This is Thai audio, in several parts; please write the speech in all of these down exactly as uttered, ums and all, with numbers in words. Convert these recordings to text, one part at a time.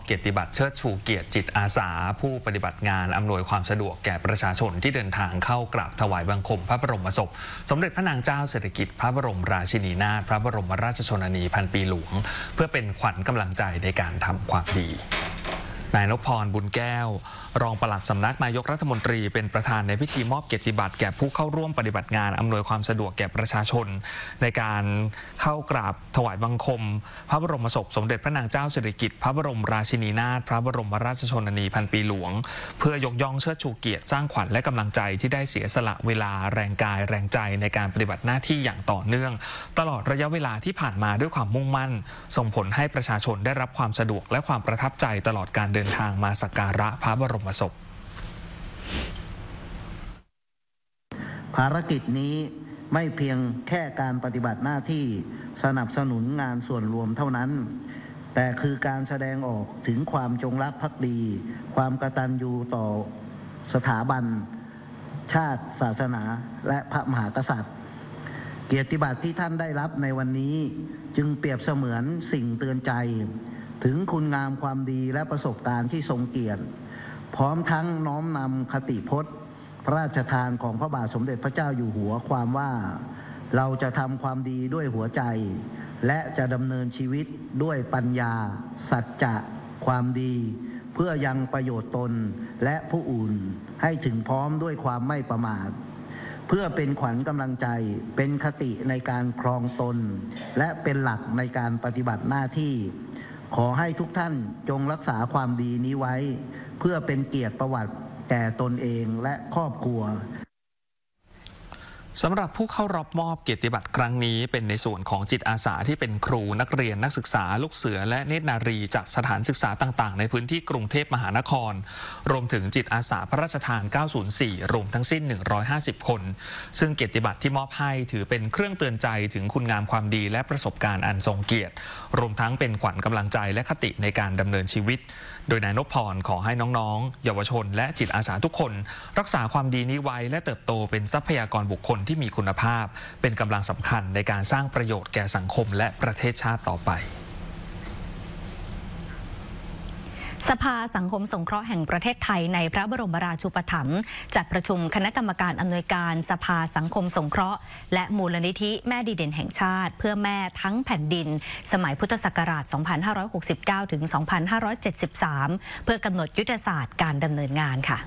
เกียรติบัตรเชิดชูเกียรติจิตอาสาผู้ปฏิบัติงานอำนวยความสะดวกแก่ประชาชนที่เดินทางเข้ากราบถวายบังคมพระบรมศพสมเด็จพระนางเจ้าสิริกิติ์พระบรมราชินีนาถพระบรมราชชนนีพันปีหลวงเพื่อเป็นขวัญกำลังใจในการทำความดีนายนพพรบุญแก้วรองปลัดสำนักนายกรัฐมนตรีเป็นประธานในพิธีมอบเกียรติบัตรแก่ผู้เข้าร่วมปฏิบัติงานอำนวยความสะดวกแก่ประชาชนในการเข้ากราบถวายบังคมพระบรมศพสมเด็จพระนางเจ้าสิริกิติ์พระบรมราชินีนาถพระบรมราชชนนีพันปีหลวงเพื่อยกย่องเชิดชูเกียรติสร้างขวัญและกำลังใจที่ได้เสียสละเวลาแรงกายแรงใจในการปฏิบัติหน้าที่อย่างต่อเนื่องตลอดระยะเวลาที่ผ่านมาด้วยความมุ่งมั่นส่งผลให้ประชาชนได้รับความสะดวกและความประทับใจตลอดการเดินทางมาสักการะพระบรมศพภารกิจนี้ไม่เพียงแค่การปฏิบัติหน้าที่สนับสนุนงานส่วนรวมเท่านั้นแต่คือการแสดงออกถึงความจงรักภักดีความกตัญญูต่อสถาบันชาติศาสนาและพระมหากษัตริย์เกียรติบัตรที่ท่านได้รับในวันนี้จึงเปรียบเสมือนสิ่งเตือนใจถึงคุณงามความดีและประสบการณ์ที่ทรงเกียรติพร้อมทั้งน้อมนำคติพจน์พระราชทานของพระบาทสมเด็จพระเจ้าอยู่หัวความว่าเราจะทำความดีด้วยหัวใจและจะดำเนินชีวิตด้วยปัญญาสัจจะความดีเพื่อยังประโยชน์ตนและผู้อื่นให้ถึงพร้อมด้วยความไม่ประมาทเพื่อเป็นขวัญกำลังใจเป็นคติในการครองตนและเป็นหลักในการปฏิบัติหน้าที่ขอให้ทุกท่านจงรักษาความดีนี้ไว้เพื่อเป็นเกียรติประวัติแก่ตนเองและครอบครัวสำหรับผู้เข้ารับมอบเกียรติบัตรครั้งนี้เป็นในส่วนของจิตอาสาที่เป็นครูนักเรียนนักศึกษาลูกเสือและเนตรนารีจากสถานศึกษาต่างๆในพื้นที่กรุงเทพมหานครรวมถึงจิตอาสาพระราชทานเก้าศูนย์สี่รวมทั้งสิ้นหนึ่งร้อยห้าสิบคนซึ่งเกียรติบัตรที่มอบให้ถือเป็นเครื่องเตือนใจถึงคุณงามความดีและประสบการณ์อันทรงเกียรติรวมทั้งเป็นขวัญกำลังใจและคติในการดำเนินชีวิตโดยนายนพพรขอให้น้องๆเยาวชนและจิตอาสาทุกคนรักษาความดีนี้ไว้และเติบโตเป็นทรัพยากรบุคคลที่มีคุณภาพเป็นกำลังสำคัญในการสร้างประโยชน์แก่สังคมและประเทศชาติต่อไปสภาสังคมสงเคราะห์แห่งประเทศไทยในพระบรมราชูปถัมภ์จัดประชุมคณะกรรมการอำนวยการสภาสังคมสงเคราะห์และมูลนิธิแม่ดีเด่นแห่งชาติเพื่อแม่ทั้งแผ่นดินสมัยพุทธศักราช สองพันห้าร้อยหกสิบเก้า ถึง สองพันห้าร้อยเจ็ดสิบสาม เพื่อกำหนดยุทธศาสตร์การดำเนินงานค่ะ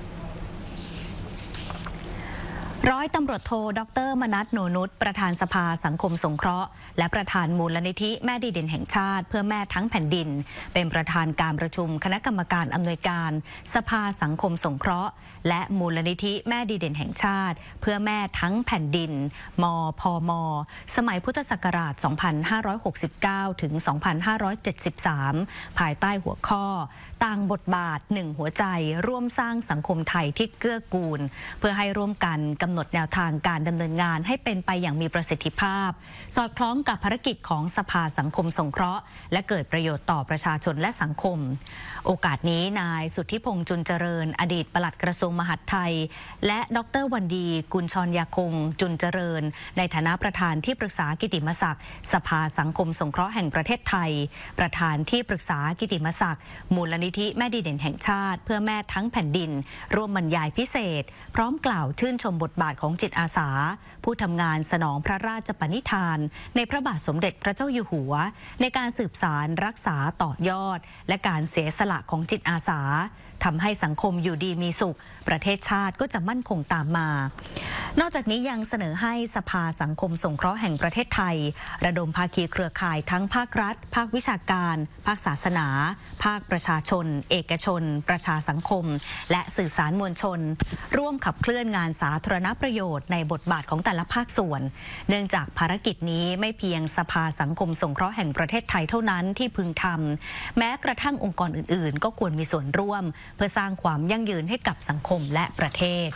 ร้อยตำรวจโทดร.มนัส โนนุชประธานสภาสังคมสงเคราะห์และประธานมูลนิธิแม่ดีเด่นแห่งชาติเพื่อแม่ทั้งแผ่นดินเป็นประธานการประชุมคณะกรรมการอำนวยการสภาสังคมสงเคราะห์และมูลนิธิแม่ดีเด่นแห่งชาติเพื่อแม่ทั้งแผ่นดินมพมสมัยพุทธศักราช สองพันห้าร้อยหกสิบเก้า ถึง สองพันห้าร้อยเจ็ดสิบสาม ภายใต้หัวข้อต่างบทบาทหนึ่งหัวใจร่วมสร้างสังคมไทยที่เกื้อกูลเพื่อให้ร่วมกันกำหนดแนวทางการดำเนินงานให้เป็นไปอย่างมีประสิทธิภาพสอดคล้องกับภารกิจของสภาสังคมสงเคราะห์และเกิดประโยชน์ต่อประชาชนและสังคมโอกาสนี้นายสุทธิพงษ์จุลเจริญอดีตปลัดกระทรวงมหาดไทยและดร.วันดีกุลชรยาคงจุลเจริญในฐานะประธานที่ปรึกษากิตติมศักดิ์สภาสังคมสงเคราะห์แห่งประเทศไทยประธานที่ปรึกษากิตติมศักดิ์มูลนิธิแม่ดีเด่นแห่งชาติเพื่อแม่ทั้งแผ่นดินร่วมบรรยายพิเศษพร้อมกล่าวชื่นชมบทบาทของจิตอาสาผู้ทำงานสนองพระราชปณิธานในพระบาทสมเด็จพระเจ้าอยู่หัวในการสืบสานรักษาต่อยอดและการเสียสละของจิตอาสาทำให้สังคมอยู่ดีมีสุขประเทศชาติก็จะมั่นคงตามมานอกจากนี้ยังเสนอให้สภาสังคมสงเคราะห์แห่งประเทศไทยระดมภาคีเครือข่ายทั้งภาครัฐภาควิชาการภาคศาสนาภาคประชาชนเอกชนประชาสังคมและสื่อสารมวลชนร่วมขับเคลื่อนงานสาธารณประโยชน์ในบทบาทของแต่ละภาคส่วนเนื่องจากภารกิจนี้ไม่เพียงสภาสังคมสงเคราะห์แห่งประเทศไทยเท่านั้นที่พึงทำแม้กระทั่งองค์กรอื่นๆก็ควรมีส่วนร่วมเพื่อสร้างความยั่งยืนให้กับสังคมและประเทศ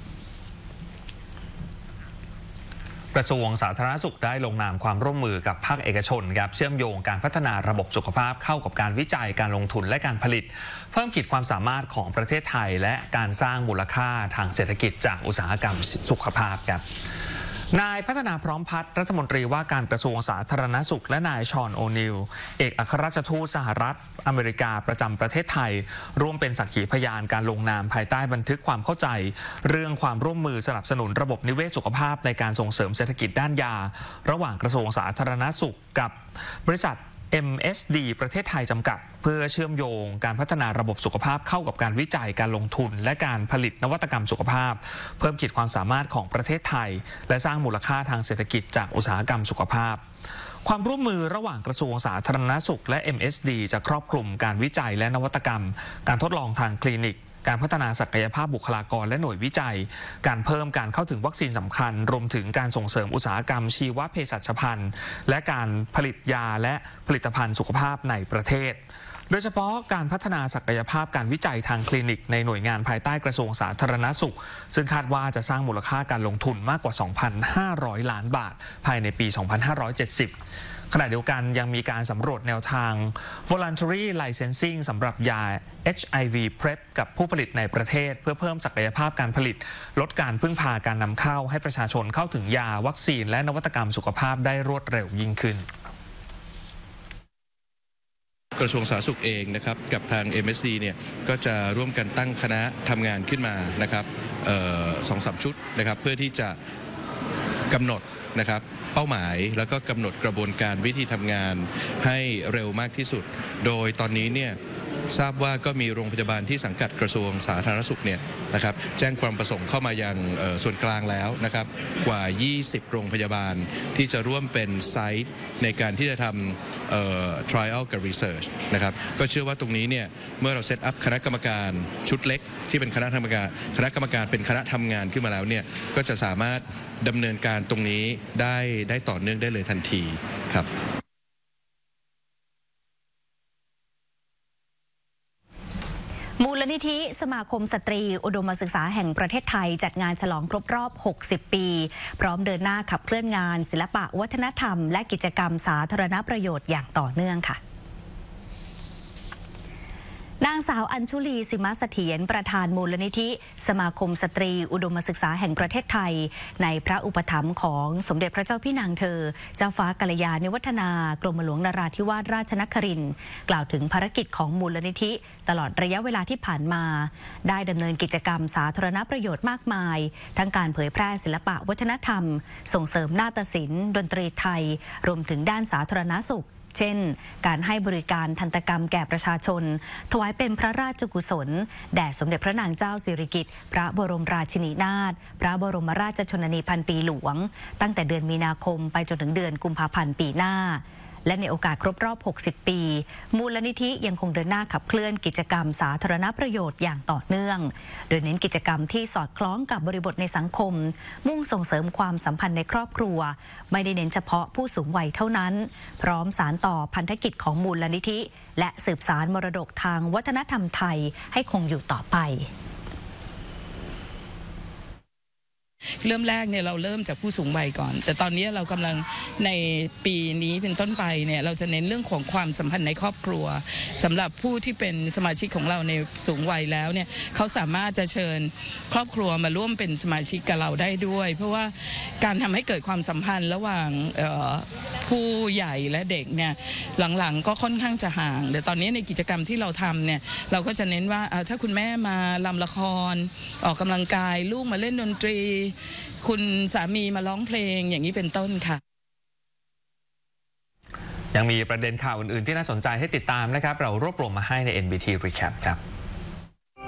กระทรวงสาธารณสุขได้ลงนามความร่วมมือกับภาคเอกชนครับเชื่อมโยงการพัฒนาระบบสุขภาพเข้ากับการวิจัยการลงทุนและการผลิตเพิ่มขีดความสามารถของประเทศไทยและการสร้างมูลค่าทางเศรษฐกิจจากอุตสาหกรรมสุขภาพครับนายพัฒนาพร้อมพัฒน์รัฐมนตรีว่าการกระทรวงสาธารณสุขและนายชอนโอนิลเอกอัครราชทูตสหรัฐอเมริกาประจำประเทศไทยร่วมเป็นสักขีพยานการลงนามภายใต้บันทึกความเข้าใจเรื่องความร่วมมือสนับสนุนระบบนิเวศสุขภาพในการส่งเสริมเศรษฐกิจด้านยาระหว่างกระทรวงสาธารณสุขกับบริษัท เอ็ม เอส ดี ประเทศไทยจำกัดเพื่อเชื่อมโยงการพัฒนาระบบสุขภาพเข้ากับการวิจัยการลงทุนและการผลิตนวัตกรรมสุขภาพเพิ่มขีดความสามารถของประเทศไทยและสร้างมูลค่าทางเศรษฐกิจจากอุตสาหกรรมสุขภาพความร่วมมือระหว่างกระทรวงสาธารณสุขและ เอ็ม เอส ดี จะครอบคลุมการวิจัยและนวัตกรรมการทดลองทางคลินิกการพัฒนาศักยภาพบุคลากรและหน่วยวิจัยการเพิ่มการเข้าถึงวัคซีนสำคัญรวมถึงการส่งเสริมอุตสาหกรรมชีวเภสัชพันธ์และการผลิตยาและผลิตภัณฑ์สุขภาพในประเทศโดยเฉพาะการพัฒนาศักยภาพการวิจัยทางคลินิกในหน่วยงานภายใต้กระทรวงสาธารณสุขซึ่งคาดว่าจะสร้างมูลค่าการลงทุนมากกว่า สองพันห้าร้อย ล้านบาทภายในปี สองพันห้าร้อยเจ็ดสิบขณะเดียวกันยังมีการสำรวจแนวทาง voluntary licensing สำหรับยา เอช ไอ วี พี รอี พี กับผู้ผลิตในประเทศเพื่อเพิ่มศักยภาพการผลิตลดการพึ่งพาการนำเข้าให้ประชาชนเข้าถึงยาวัคซีนและนวัตกรรมสุขภาพได้รวดเร็วยิ่งขึ้นกระทรวงสาธารณสุขเองนะครับกับทาง เอ็ม เอส ดี เนี่ยก็จะร่วมกันตั้งคณะทำงานขึ้นมานะครับสองสามชุดนะครับเพื่อที่จะกำหนดนะครับเป้าหมายแล้วก็กำหนดกระบวนการวิธีทำงานให้เร็วมากที่สุดโดยตอนนี้เนี่ยทราบว่าก็มีโรงพยาบาลที่สังกัดกระทรวงสาธารณสุขเนี่ยนะครับแจ้งความประสงค์เข้ามายังส่วนกลางแล้วนะครับกว่ายี่สิบโรงพยาบาลที่จะร่วมเป็นไซต์ในการที่จะทำ trial กับ research นะครับก็เชื่อว่าตรงนี้เนี่ยเมื่อเราเซตอัพคณะกรรมการชุดเล็กที่เป็นคณะกรรมการคณะกรรมการเป็นคณะทำงานขึ้นมาแล้วเนี่ยก็จะสามารถดำเนินการตรงนี้ได้ได้ต่อเนื่องได้เลยทันทีครับมูลนิธิสมาคมสตรีอุดมศึกษาแห่งประเทศไทยจัดงานฉลองครบรอบหกสิบปีพร้อมเดินหน้าขับเคลื่อนงานศิลปะวัฒนธรรมและกิจกรรมสาธารณประโยชน์อย่างต่อเนื่องค่ะนางสาวอัญชุลีสิมเสถียรประธานมูลนิธิสมาคมสตรีอุดมศึกษาแห่งประเทศไทยในพระอุปถัมภ์ของสมเด็จพระเจ้าพี่นางเธอเจ้าฟ้ากัลยาณิวัฒนากรมหลวงนราธิวาสราชนครินทร์กล่าวถึงภารกิจของมูลนิธิตลอดระยะเวลาที่ผ่านมาได้ดำเนินกิจกรรมสาธารณประโยชน์มากมายทั้งการเผยแพร่ศิลปะวัฒนธรรมส่งเสริมนาฏศิลป์ดนตรีไทยรวมถึงด้านสาธารณสุขเช่นการให้บริการทันตกรรมแก่ประชาชนถวายเป็นพระราชกุศลแด่สมเด็จพระนางเจ้าสิริกิติ์พระบรมราชินีนาถพระบรมราชชนนีพันปีหลวงตั้งแต่เดือนมีนาคมไปจนถึงเดือนกุมภาพันธ์ปีหน้าและในโอกาสครบรอบหกสิบปีมูลนิธิยังคงเดินหน้าขับเคลื่อนกิจกรรมสาธารณประโยชน์อย่างต่อเนื่องโดยเน้นกิจกรรมที่สอดคล้องกับบริบทในสังคมมุ่งส่งเสริมความสัมพันธ์ในครอบครัวไม่ได้เน้นเฉพาะผู้สูงวัยเท่านั้นพร้อมสานต่อพันธกิจของมูลนิธิและสืบสานมรดกทางวัฒนธรรมไทยให้คงอยู่ต่อไปเริ่มแรกเนี่ยเราเริ่มจากผู้สูงวัยก่อนแต่ตอนนี้เรากำลังในปีนี้เป็นต้นไปเนี่ยเราจะเน้นเรื่องของความสัมพันธ์ในครอบครัวสำหรับผู้ที่เป็นสมาชิกของเราในสูงวัยแล้วเนี่ยเขาสามารถจะเชิญครอบครัวมาร่วมเป็นสมาชิกกับเราได้ด้วยเพราะว่าการทำให้เกิดความสัมพันธ์ระหว่างผู้ใหญ่และเด็กเนี่ยหลังๆก็ค่อนข้างจะห่างแต่ตอนนี้ในกิจกรรมที่เราทำเนี่ยเราก็จะเน้นว่าถ้าคุณแม่มาลำละครออกกำลังกายลูกมาเล่นดนตรีคุณสามีมาร้องเพลงอย่างนี้เป็นต้นค่ะยังมีประเด็นข่าวอื่นๆที่น่าสนใจให้ติดตามนะครับเรารวบรวมมาให้ใน เอ็น บี ที Recap ครับ